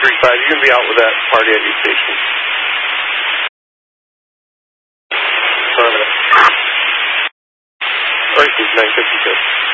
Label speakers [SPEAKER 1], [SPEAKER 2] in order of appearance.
[SPEAKER 1] 935, you're going to be out with that party at your station. Affirmative. Earth is 952.